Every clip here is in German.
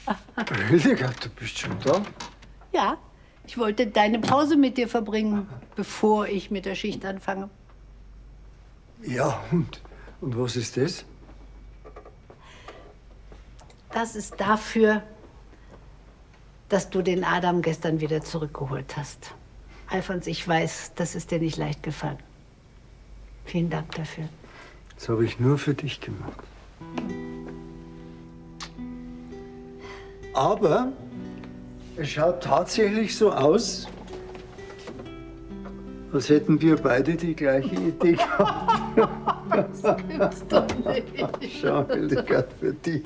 Hildegard, du bist schon da? Ja, ich wollte deine Pause mit dir verbringen, bevor ich mit der Schicht anfange. Ja, und was ist das? Das ist dafür, dass du den Adam gestern wieder zurückgeholt hast. Alfons, ich weiß, das ist dir nicht leicht gefallen. Vielen Dank dafür. Das habe ich nur für dich gemacht. Aber es schaut tatsächlich so aus, als hätten wir beide die gleiche Idee gehabt. Das gibt's doch nicht. Schau, Hildegard, für dich.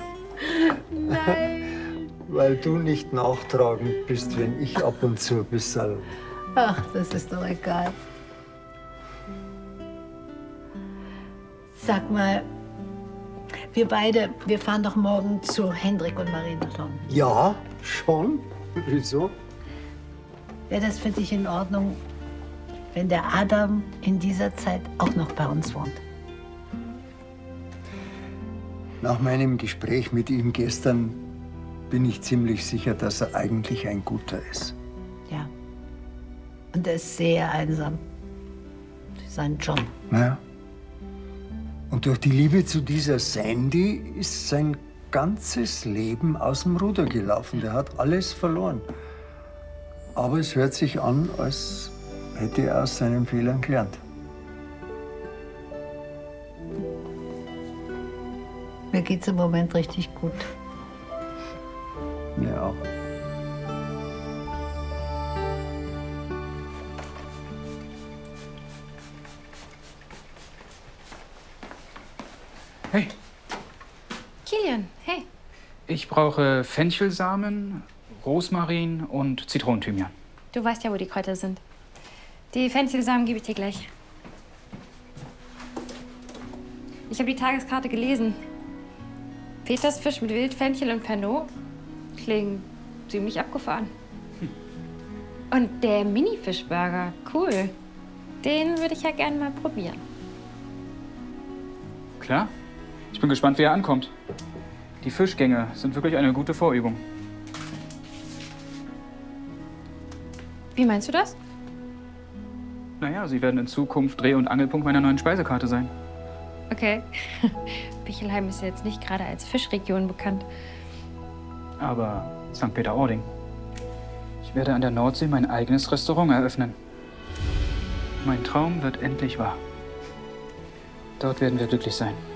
Nein. Weil du nicht nachtragend bist, wenn ich ab und zu ein bisschen... Ach, das ist doch egal. Sag mal, wir fahren doch morgen zu Hendrik und Marie nach London. Ja, schon? Wieso? Wäre das für dich in Ordnung, wenn der Adam in dieser Zeit auch noch bei uns wohnt? Nach meinem Gespräch mit ihm gestern bin ich ziemlich sicher, dass er eigentlich ein Guter ist. Ja. Und er ist sehr einsam. Für seinen John. Ja. Und durch die Liebe zu dieser Sandy ist sein ganzes Leben aus dem Ruder gelaufen. Der hat alles verloren. Aber es hört sich an, als hätte er aus seinen Fehlern gelernt. Mir geht's im Moment richtig gut. Mir auch. Hey, Kilian, hey. ich brauche Fenchelsamen, Rosmarin und Zitronenthymian. Du weißt ja, wo die Kräuter sind. Die Fenchelsamen gebe ich dir gleich. Ich habe die Tageskarte gelesen. Peters Fisch mit Wildfenchel und Pernod klingt ziemlich abgefahren. Und der Mini-Fischburger, cool. Den würde ich ja gerne mal probieren. Klar. Ich bin gespannt, wie er ankommt. Die Fischgänge sind wirklich eine gute Vorübung. Wie meinst du das? Naja, sie werden in Zukunft Dreh- und Angelpunkt meiner neuen Speisekarte sein. Okay. Bichelheim ist ja jetzt nicht gerade als Fischregion bekannt. Aber St. Peter-Ording. Ich werde an der Nordsee mein eigenes Restaurant eröffnen. Mein Traum wird endlich wahr. Dort werden wir glücklich sein.